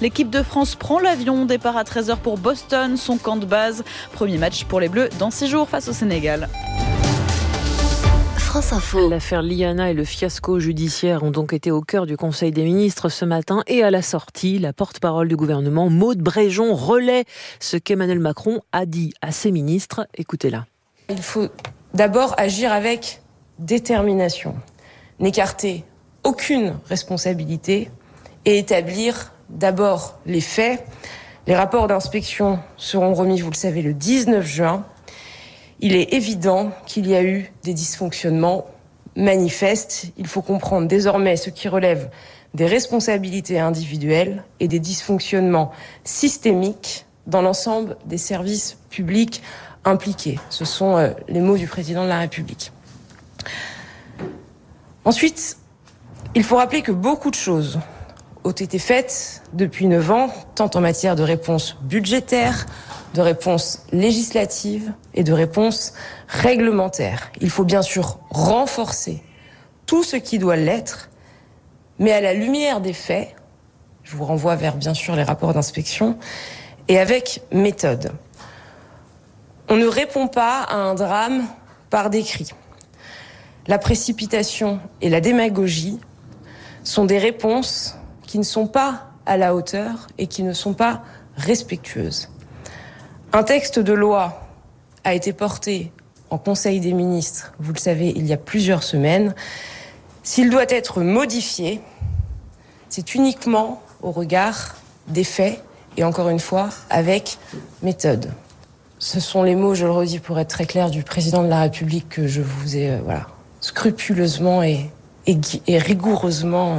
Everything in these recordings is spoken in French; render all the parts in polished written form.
L'équipe de France prend l'avion, départ à 13h pour Boston, son camp de base. Premier match pour les Bleus dans 6 jours face au Sénégal. France Info. L'affaire Liana et le fiasco judiciaire ont donc été au cœur du Conseil des ministres ce matin et à la sortie, la porte-parole du gouvernement, Maud Bréjon, relaie ce qu'Emmanuel Macron a dit à ses ministres. Écoutez-la. Il faut d'abord agir avec détermination, n'écarter aucune responsabilité et établir d'abord les faits. Les rapports d'inspection seront remis, vous le savez, le 19 juin. Il est évident qu'il y a eu des dysfonctionnements manifestes. Il faut comprendre désormais ce qui relève des responsabilités individuelles et des dysfonctionnements systémiques dans l'ensemble des services publics impliqués. Ce sont les mots du président de la République. Ensuite, il faut rappeler que beaucoup de choses ont été faites depuis 9 ans, tant en matière de réponse budgétaire, de réponses législatives et de réponses réglementaires. Il faut bien sûr renforcer tout ce qui doit l'être, mais à la lumière des faits, je vous renvoie vers bien sûr les rapports d'inspection, et avec méthode. On ne répond pas à un drame par des cris. La précipitation et la démagogie sont des réponses qui ne sont pas à la hauteur et qui ne sont pas respectueuses. Un texte de loi a été porté en Conseil des ministres, vous le savez, il y a plusieurs semaines. S'il doit être modifié, c'est uniquement au regard des faits et encore une fois avec méthode. Ce sont les mots, je le redis pour être très clair, du président de la République que je vous ai scrupuleusement et rigoureusement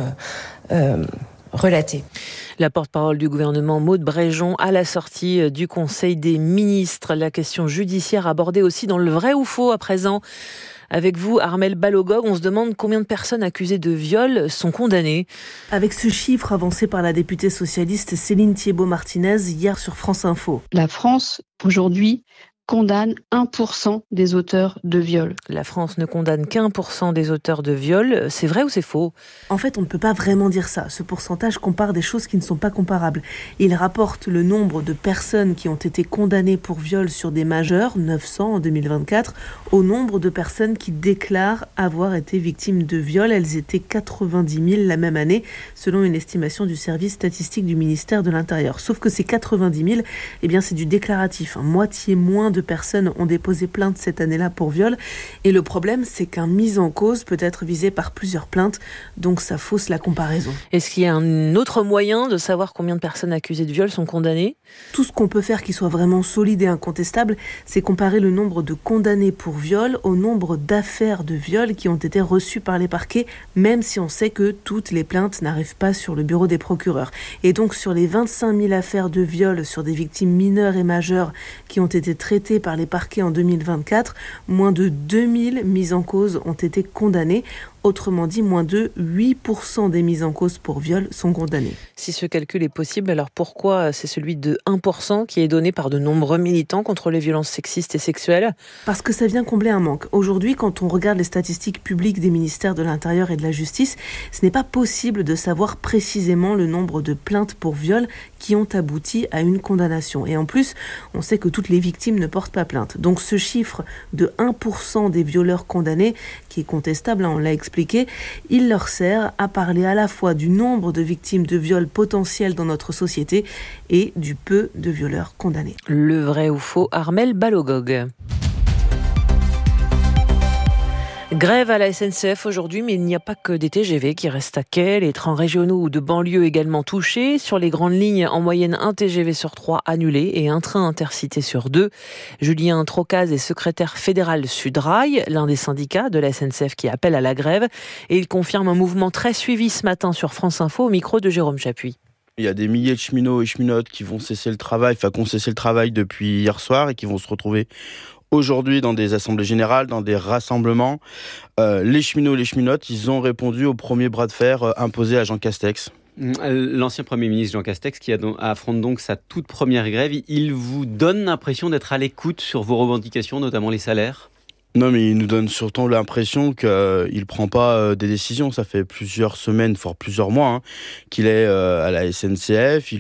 relaté. La porte-parole du gouvernement, Maud Bréjon, à la sortie du Conseil des ministres. La question judiciaire abordée aussi dans le vrai ou faux à présent. Avec vous, Armelle Balogog, on se demande combien de personnes accusées de viol sont condamnées. Avec ce chiffre avancé par la députée socialiste Céline Thiébaut-Martinez hier sur France Info. La France, aujourd'hui, condamne 1% des auteurs de viol. La France ne condamne qu'1% des auteurs de viol. C'est vrai ou c'est faux ? En fait, on ne peut pas vraiment dire ça. Ce pourcentage compare des choses qui ne sont pas comparables. Il rapporte le nombre de personnes qui ont été condamnées pour viol sur des majeurs, 900 en 2024, au nombre de personnes qui déclarent avoir été victimes de viol. Elles étaient 90 000 la même année, selon une estimation du service statistique du ministère de l'Intérieur. Sauf que ces 90 000, c'est du déclaratif. Moitié moins de personnes ont déposé plainte cette année-là pour viol. Et le problème, c'est qu'un mis en cause peut être visé par plusieurs plaintes. Donc ça fausse la comparaison. Est-ce qu'il y a un autre moyen de savoir combien de personnes accusées de viol sont condamnées ? Tout ce qu'on peut faire qui soit vraiment solide et incontestable, c'est comparer le nombre de condamnés pour viol au nombre d'affaires de viol qui ont été reçues par les parquets, même si on sait que toutes les plaintes n'arrivent pas sur le bureau des procureurs. Et donc sur les 25 000 affaires de viol sur des victimes mineures et majeures qui ont été traitées par les parquets en 2024, moins de 2000 mises en cause ont été condamnées. Autrement dit, moins de 8% des mises en cause pour viol sont condamnées. Si ce calcul est possible, alors pourquoi c'est celui de 1% qui est donné par de nombreux militants contre les violences sexistes et sexuelles ? Parce que ça vient combler un manque. Aujourd'hui, quand on regarde les statistiques publiques des ministères de l'Intérieur et de la Justice, ce n'est pas possible de savoir précisément le nombre de plaintes pour viol qui ont abouti à une condamnation. Et en plus, on sait que toutes les victimes ne portent pas plainte. Donc ce chiffre de 1% des violeurs condamnés, qui est contestable, on l'a expliqué, il leur sert à parler à la fois du nombre de victimes de viol potentielles dans notre société et du peu de violeurs condamnés. Le vrai ou faux, Armelle Balogog. Grève à la SNCF aujourd'hui, mais il n'y a pas que des TGV qui restent à quai. Les trains régionaux ou de banlieue également touchés. Sur les grandes lignes, en moyenne, un TGV sur 3 annulé et un train intercité sur 2. Julien Trocaz est secrétaire fédéral Sudrail, l'un des syndicats de la SNCF qui appelle à la grève. Et il confirme un mouvement très suivi ce matin sur France Info au micro de Jérôme Chapuis. Il y a des milliers de cheminots et cheminotes qui vont cesser le travail, qui ont cessé le travail depuis hier soir et qui vont se retrouver aujourd'hui dans des assemblées générales, dans des rassemblements. Les cheminots et les cheminotes, ils ont répondu au premier bras de fer imposé à Jean Castex. L'ancien Premier ministre Jean Castex qui affronte donc sa toute première grève, il vous donne l'impression d'être à l'écoute sur vos revendications, notamment les salaires ? Non, mais il nous donne surtout l'impression qu'il ne prend pas des décisions. Ça fait plusieurs semaines, voire plusieurs mois, qu'il est à la SNCF.